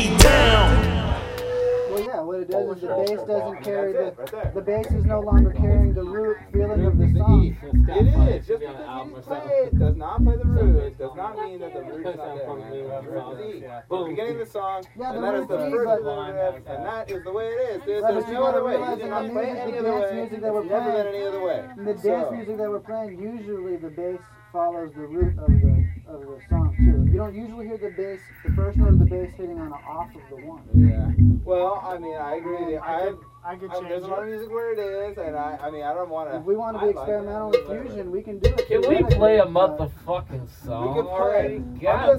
me down. Well, yeah, what it does is the bass doesn't carry the bass is no longer carrying the root feeling of the song. It is. Just because you play it does not play the root. It does not mean that the root is not there, man. The root is E. The beginning of the song, and that is the first riff, and that is the way it is, dude. There's no other way. You did not play it any other way. It's never been any other way. In the dance music that we're playing, usually the bass follows the root of the song too. You don't usually hear the bass, the first note of the bass hitting on the off of the one. Yeah. Well, I mean, I agree with you. I could change there's a lot of music where it is, and I mean, I don't want to. If we want to be experimental with fusion, we can do it. Can we play a motherfucking song? We can play. God